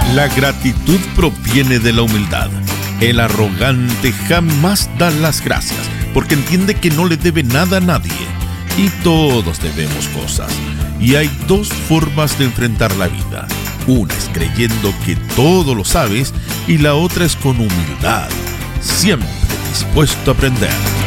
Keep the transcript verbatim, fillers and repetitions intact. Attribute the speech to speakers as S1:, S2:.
S1: La gratitud proviene de la humildad. El arrogante jamás da las gracias porque entiende que no le debe nada a nadie. Y todos debemos cosas. Y hay dos formas de enfrentar la vida. Una es creyendo que todo lo sabes y la otra es con humildad, siempre dispuesto a aprender.